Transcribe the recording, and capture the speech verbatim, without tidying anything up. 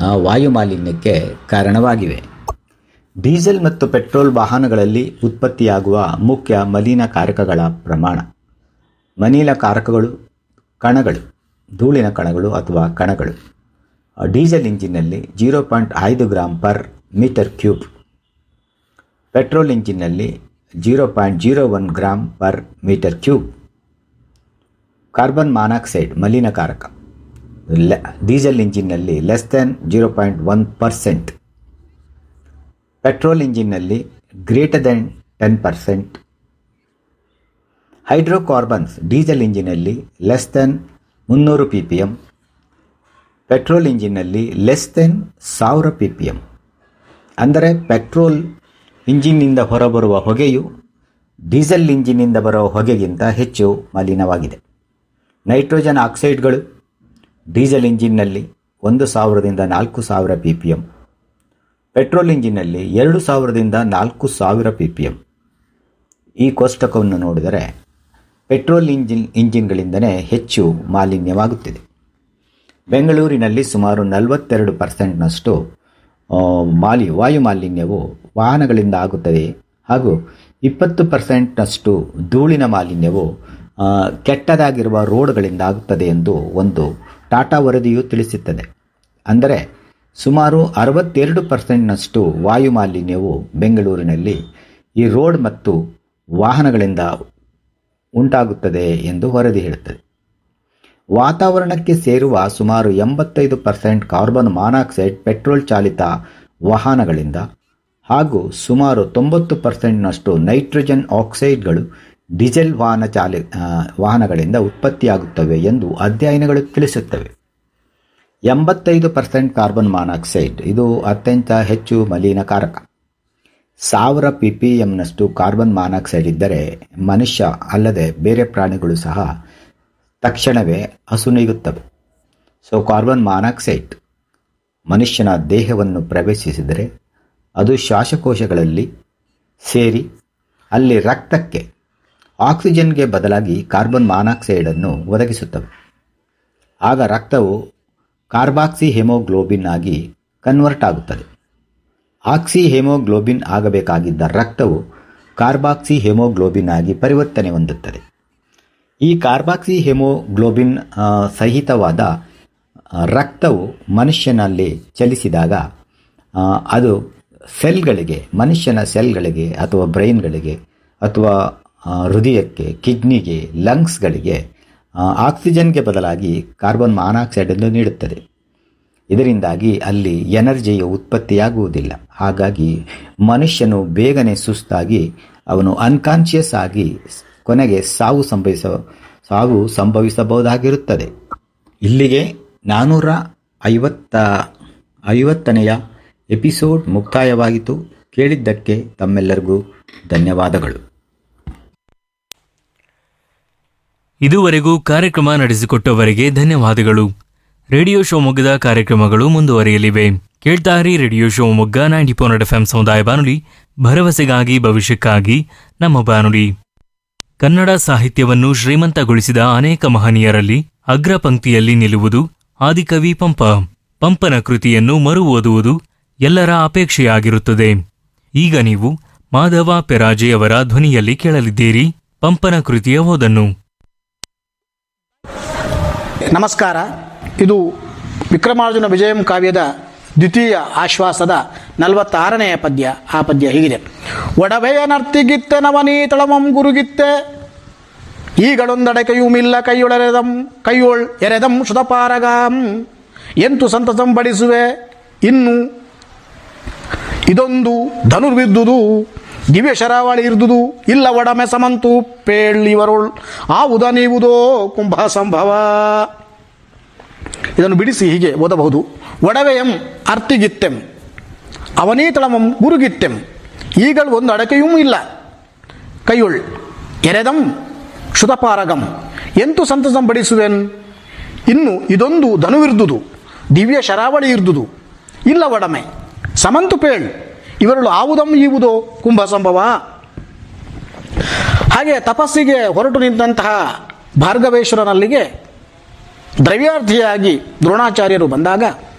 ಆ, ವಾಯು ಮಾಲಿನ್ಯಕ್ಕೆ ಕಾರಣವಾಗಿವೆ. ಡೀಸೆಲ್ ಮತ್ತು ಪೆಟ್ರೋಲ್ ವಾಹನಗಳಲ್ಲಿ ಉತ್ಪತ್ತಿಯಾಗುವ ಮುಖ್ಯ ಮಲಿನಕಾರಕಗಳ ಪ್ರಮಾಣ. ಮಲಿನಕಾರಕಗಳು ಕಣಗಳು, ಧೂಳಿನ ಕಣಗಳು ಅಥವಾ ಕಣಗಳು. ಡೀಸೆಲ್ ಇಂಜಿನ್ನಲ್ಲಿ ಜೀರೋ ಪಾಯಿಂಟ್ ಐದು gram per metre cube, petrol ಇಂಜಿನ್ನಲ್ಲಿ zero point zero one gram per metre cube. Carbon monoxide ಮಲಿನಕಾರಕ diesel ಇಂಜಿನ್ನಲ್ಲಿ less than zero point one percent, petrol ಇಂಜಿನ್ನಲ್ಲಿ greater than ten percent. Hydrocarbons diesel ಇಂಜಿನ್ನಲ್ಲಿ less than ಮುನ್ನೂರು P P M, petrol ಇಂಜಿನ್ನಲ್ಲಿ less than ಸಾವಿರ P P M. ಅಂದರೆ petrol ಇಂಜಿನ್ನಿಂದ ಹೊರಬರುವ ಹೊಗೆಯು diesel ಇಂಜಿನ್ನಿಂದ ಬರುವ ಹೊಗೆಗಿಂತ ಹೆಚ್ಚು ಮಲಿನವಾಗಿದೆ. Nitrogen ಆಕ್ಸೈಡ್ಗಳು diesel ಇಂಜಿನ್ನಲ್ಲಿ ಒಂದು ಸಾವಿರದಿಂದ ನಾಲ್ಕು ಸಾವಿರ ಪಿ ಪಿ ಎಮ್, ಪೆಟ್ರೋಲ್ ಇಂಜಿನ್ನಲ್ಲಿ ಎರಡು ಸಾವಿರದಿಂದ ನಾಲ್ಕು ಸಾವಿರ ಪಿ ಪಿ ಎಮ್. ಈ ಕೋಷ್ಟಕವನ್ನು ನೋಡಿದರೆ ಪೆಟ್ರೋಲ್ ಇಂಜಿನ್ ಇಂಜಿನ್ಗಳಿಂದಲೇ ಹೆಚ್ಚು ಮಾಲಿನ್ಯವಾಗುತ್ತಿದೆ. ಬೆಂಗಳೂರಿನಲ್ಲಿ ಸುಮಾರು ನಲವತ್ತೆರಡು ಪರ್ಸೆಂಟ್ನಷ್ಟು ಮಾಲಿ ವಾಯು ಮಾಲಿನ್ಯವು ವಾಹನಗಳಿಂದ ಆಗುತ್ತದೆ ಹಾಗೂ ಇಪ್ಪತ್ತು ಪರ್ಸೆಂಟ್ನಷ್ಟು ಧೂಳಿನ ಮಾಲಿನ್ಯವು ಕೆಟ್ಟದಾಗಿರುವ ರೋಡ್ಗಳಿಂದ ಆಗುತ್ತದೆ ಎಂದು ಒಂದು ಟಾಟಾ ವರದಿಯು ತಿಳಿಸುತ್ತದೆ. ಅಂದರೆ ಸುಮಾರು ಅರವತ್ತೆರಡು ಪರ್ಸೆಂಟ್ನಷ್ಟು ವಾಯು ಮಾಲಿನ್ಯವು ಬೆಂಗಳೂರಿನಲ್ಲಿ ಈ ರೋಡ್ ಮತ್ತು ವಾಹನಗಳಿಂದ ಉಂಟಾಗುತ್ತದೆ ಎಂದು ವರದಿ ಹೇಳುತ್ತದೆ. ವಾತಾವರಣಕ್ಕೆ ಸೇರುವ ಸುಮಾರು ಎಂಬತ್ತೈದು ಪರ್ಸೆಂಟ್ ಕಾರ್ಬನ್ ಮಾನಾಕ್ಸೈಡ್ ಪೆಟ್ರೋಲ್ ಚಾಲಿತ ವಾಹನಗಳಿಂದ ಹಾಗೂ ಸುಮಾರು ತೊಂಬತ್ತು ಪರ್ಸೆಂಟ್ನಷ್ಟು ನೈಟ್ರೋಜನ್ ಆಕ್ಸೈಡ್ಗಳು ಡೀಸೆಲ್ ವಾಹನ ಚಾಲಿ ವಾಹನಗಳಿಂದ ಉತ್ಪತ್ತಿಯಾಗುತ್ತವೆ ಎಂದು ಅಧ್ಯಯನಗಳು ತಿಳಿಸುತ್ತವೆ. ಎಂಬತ್ತೈದು ಪರ್ಸೆಂಟ್ ಕಾರ್ಬನ್ ಮಾನಾಕ್ಸೈಡ್ ಇದು ಅತ್ಯಂತ ಹೆಚ್ಚು ಮಲಿನಕಾರಕ. ಸಾವಿರ ಪಿ ಪಿ ಎಂನಷ್ಟು ಕಾರ್ಬನ್ ಮಾನಾಕ್ಸೈಡ್ ಇದ್ದರೆ ಮನುಷ್ಯ ಅಲ್ಲದೆ ಬೇರೆ ಪ್ರಾಣಿಗಳು ಸಹ ತಕ್ಷಣವೇ ಅಸುನೀಗುತ್ತವೆ. ಸೊ ಕಾರ್ಬನ್ ಮಾನಾಕ್ಸೈಡ್ ಮನುಷ್ಯನ ದೇಹವನ್ನು ಪ್ರವೇಶಿಸಿದರೆ ಅದು ಶ್ವಾಸಕೋಶಗಳಲ್ಲಿ ಸೇರಿ ಅಲ್ಲಿ ರಕ್ತಕ್ಕೆ ಆಕ್ಸಿಜನ್ಗೆ ಬದಲಾಗಿ ಕಾರ್ಬನ್ ಮಾನಾಕ್ಸೈಡನ್ನು ಒದಗಿಸುತ್ತವೆ. ಆಗ ರಕ್ತವು ಕಾರ್ಬಾಕ್ಸಿ ಹೆಮೋಗ್ಲೋಬಿನ್ ಆಗಿ ಕನ್ವರ್ಟ್ ಆಗುತ್ತದೆ. ಆಕ್ಸಿ ಹೆಮೋಗ್ಲೋಬಿನ್ ಆಗಬೇಕಾಗಿದ್ದ ರಕ್ತವು ಕಾರ್ಬಾಕ್ಸಿ ಹೆಮೋಗ್ಲೋಬಿನ್ ಆಗಿ ಪರಿವರ್ತನೆ ಹೊಂದುತ್ತದೆ. ಈ ಕಾರ್ಬಾಕ್ಸಿ ಹೆಮೋಗ್ಲೋಬಿನ್ ಸಹಿತವಾದ ರಕ್ತವು ಮನುಷ್ಯನಲ್ಲಿ ಚಲಿಸಿದಾಗ ಅದು ಸೆಲ್ಗಳಿಗೆ, ಮನುಷ್ಯನ ಸೆಲ್ಗಳಿಗೆ ಅಥವಾ ಬ್ರೈನ್ಗಳಿಗೆ ಅಥವಾ ಹೃದಯಕ್ಕೆ, ಕಿಡ್ನಿಗೆ, ಲಂಗ್ಸ್ಗಳಿಗೆ ಆಕ್ಸಿಜನ್ಗೆ ಬದಲಾಗಿ ಕಾರ್ಬನ್ ಮಾನಾಕ್ಸೈಡನ್ನು ನೀಡುತ್ತದೆ. ಇದರಿಂದಾಗಿ ಅಲ್ಲಿ ಎನರ್ಜಿಯ ಉತ್ಪತ್ತಿಯಾಗುವುದಿಲ್ಲ. ಹಾಗಾಗಿ ಮನುಷ್ಯನು ಬೇಗನೆ ಸುಸ್ತಾಗಿ ಅವನು ಅನ್ಕಾನ್ಷಿಯಸ್ ಆಗಿ ಕೊನೆಗೆ ಸಾವು ಸಂಭವಿಸ ಸಾವು ಸಂಭವಿಸಬಹುದಾಗಿರುತ್ತದೆ. ಇಲ್ಲಿಗೆ ನಾನ್ನೂರ ಐವತ್ತ ಐವತ್ತನೆಯ ಎಪಿಸೋಡ್ ಮುಕ್ತಾಯವಾಯಿತು. ಕೇಳಿದ್ದಕ್ಕೆ ತಮ್ಮೆಲ್ಲರಿಗೂ ಧನ್ಯವಾದಗಳು. ಇದುವರೆಗೂ ಕಾರ್ಯಕ್ರಮ ನಡೆಸಿಕೊಟ್ಟವರಿಗೆ ಧನ್ಯವಾದಗಳು. ರೇಡಿಯೋ ಶಿವಮೊಗ್ಗದ ಕಾರ್ಯಕ್ರಮಗಳು ಮುಂದುವರಿಯಲಿವೆ. ಕೇಳ್ತಾರಿ radio Shivamogga ninety four F M ಸಮುದಾಯ ಬಾನುಲಿ, ಭರವಸೆಗಾಗಿ ಭವಿಷ್ಯಕ್ಕಾಗಿ ನಮ್ಮ ಬಾನುಲಿ. ಕನ್ನಡ ಸಾಹಿತ್ಯವನ್ನು ಶ್ರೀಮಂತಗೊಳಿಸಿದ ಅನೇಕ ಮಹನೀಯರಲ್ಲಿ ಅಗ್ರ ಪಂಕ್ತಿಯಲ್ಲಿ ನಿಲ್ಲುವುದು ಆದಿಕವಿ ಪಂಪ. ಪಂಪನ ಕೃತಿಯನ್ನು ಮರು ಓದುವುದು ಎಲ್ಲರ ಅಪೇಕ್ಷೆಯಾಗಿರುತ್ತದೆ. ಈಗ ನೀವು ಮಾಧವ ಪೆರಾಜೆಯವರ ಧ್ವನಿಯಲ್ಲಿ ಕೇಳಲಿದ್ದೀರಿ ಪಂಪನ ಕೃತಿಯ ಓದನ್ನು. ನಮಸ್ಕಾರ. ಇದು ವಿಕ್ರಮಾರ್ಜುನ ವಿಜಯಂ ಕಾವ್ಯದ ದ್ವಿತೀಯ ಆಶ್ವಾಸದ ನಲವತ್ತಾರನೆಯ ಪದ್ಯ. ಆ ಪದ್ಯ ಹೀಗಿದೆ. ಒಡವೆಯ ನರ್ತಿಗಿತ್ತೆ ನವನೀತಳಮಂ ಗುರುಗಿತ್ತೆ, ಈಗಳೊಂದಡಕೆಯುಮಿಲ್ಲ ಕೈಯೊಳೆರೆದಂ ಕೈಯೊಳ್ ಎರೆದಂ ಶುಧಪಾರಗಾಂ, ಎಂತು ಸಂತಸಂ ಬಡಿಸುವೆ ಇನ್ನು ಇದೊಂದು ಧನುರ್ವಿದ್ದುದು, ದಿವ್ಯ ಶರಾವಳಿ ಇರ್ದುದು ಇಲ್ಲ ಒಡಮೆ ಸಮಂತು ಪೇಳ್ಳಿವರುಳ್ ಆವುದ ನೀವುದೋ ಕುಂಭ ಸಂಭವ. ಇದನ್ನು ಬಿಡಿಸಿ ಹೀಗೆ ಓದಬಹುದು. ಒಡವೆಯಂ ಅರ್ತಿಗಿತ್ತೆಂ ಅವನೀತಳಮಂ ಗುರುಗಿತ್ತೆಂ, ಈಗಳು ಒಂದು ಅಡಕೆಯೂ ಇಲ್ಲ ಕೈಯೊಳ್ ಎರೆದಂ ಶುಧಪಾರಗಂ, ಎಂತು ಸಂತಸಂ ಬಡಿಸುವೆನ್ ಇನ್ನು ಇದೊಂದು ಧನುವಿರ್ದುದು, ದಿವ್ಯ ಶರಾವಳಿ ಇರ್ದುದು ಇಲ್ಲ ಒಡಮೆ ಸಮಂತು ಪೇಳ್ ಇವರುಳು ಆವುದಂ ಈವುದೋ ಕುಂಭ ಸಂಭವ. ಹಾಗೆ ತಪಸ್ಸಿಗೆ ಹೊರಟು ನಿಂತಹ ಭಾರ್ಗವೇಶ್ವರನಲ್ಲಿಗೆ ದ್ರವ್ಯಾರ್ಥಿಯಾಗಿ ದ್ರೋಣಾಚಾರ್ಯರು ಬಂದಾಗ